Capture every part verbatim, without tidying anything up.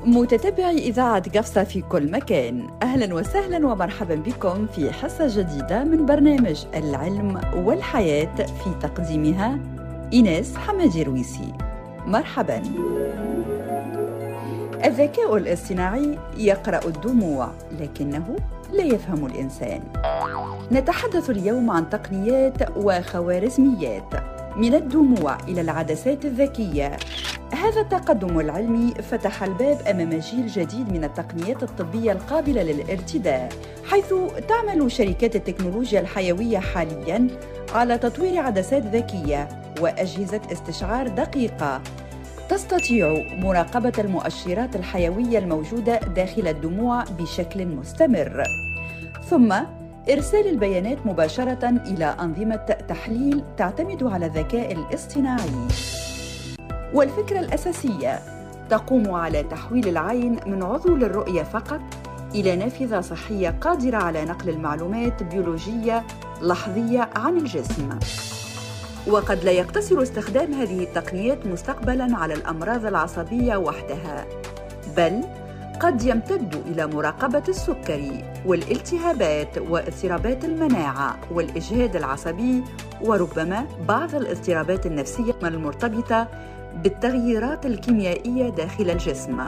متتبعي إذاعة قفصة في كل مكان، أهلاً وسهلاً ومرحباً بكم في حصة جديدة من برنامج العلم والحياة، في تقديمها إيناس حمادي رويسي. مرحباً. الذكاء الاصطناعي يقرأ الدموع لكنه لا يفهم الإنسان. نتحدث اليوم عن تقنيات وخوارزميات، من الدموع إلى العدسات الذكية. هذا التقدم العلمي فتح الباب أمام جيل جديد من التقنيات الطبية القابلة للارتداء، حيث تعمل شركات التكنولوجيا الحيوية حالياً على تطوير عدسات ذكية وأجهزة استشعار دقيقة تستطيع مراقبة المؤشرات الحيوية الموجودة داخل الدموع بشكل مستمر، ثم إرسال البيانات مباشرة إلى أنظمة تحليل تعتمد على الذكاء الاصطناعي. والفكرة الأساسية تقوم على تحويل العين من عضو للرؤية فقط إلى نافذة صحية قادرة على نقل المعلومات بيولوجية لحظية عن الجسم. وقد لا يقتصر استخدام هذه التقنيات مستقبلاً على الأمراض العصبية وحدها، بل قد يمتد إلى مراقبة السكري والالتهابات واضطرابات المناعة والإجهاد العصبي، وربما بعض الاضطرابات النفسية المرتبطة بالتغييرات الكيميائية داخل الجسم.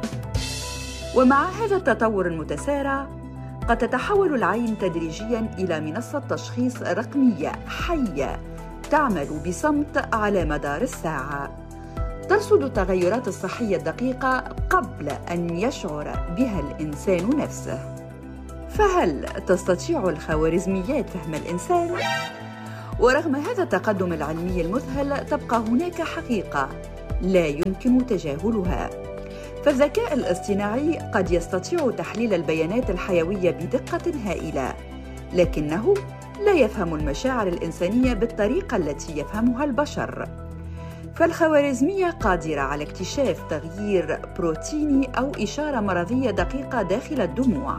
ومع هذا التطور المتسارع قد تتحول العين تدريجياً إلى منصة تشخيص رقمية حية تعمل بصمت على مدار الساعة، ترصد التغيرات الصحية الدقيقة قبل أن يشعر بها الإنسان نفسه. فهل تستطيع الخوارزميات فهم الإنسان؟ ورغم هذا التقدم العلمي المذهل، تبقى هناك حقيقة لا يمكن تجاهلها، فالذكاء الاصطناعي قد يستطيع تحليل البيانات الحيوية بدقة هائلة، لكنه لا يفهم المشاعر الإنسانية بالطريقة التي يفهمها البشر. فالخوارزمية قادرة على اكتشاف تغيير بروتيني أو إشارة مرضية دقيقة داخل الدموع،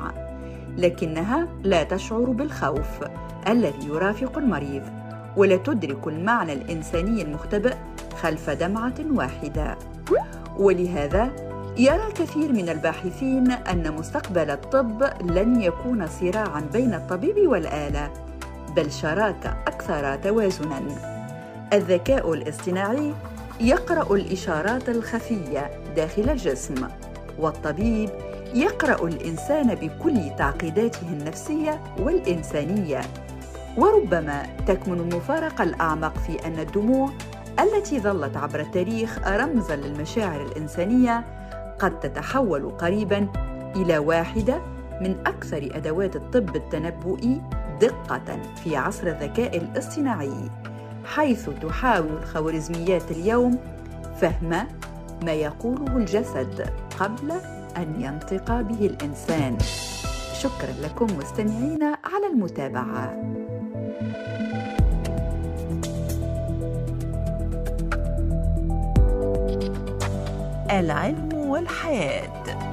لكنها لا تشعر بالخوف الذي يرافق المريض، ولا تدرك المعنى الإنساني المختبئ خلف دمعة واحدة. ولهذا يرى كثير من الباحثين أن مستقبل الطب لن يكون صراعاً بين الطبيب والآلة، بل شراكة أكثر توازناً. الذكاء الاصطناعي يقرأ الإشارات الخفية داخل الجسم، والطبيب يقرأ الإنسان بكل تعقيداته النفسية والإنسانية. وربما تكمن المفارقة الأعمق في أن الدموع التي ظلت عبر التاريخ رمزاً للمشاعر الإنسانية قد تتحول قريباً إلى واحدة من أكثر أدوات الطب التنبؤي دقة في عصر الذكاء الاصطناعي، حيث تحاول الخوارزميات اليوم فهم ما يقوله الجسد قبل أن ينطق به الإنسان. شكراً لكم مستمعين على المتابعة. العلم والحياة.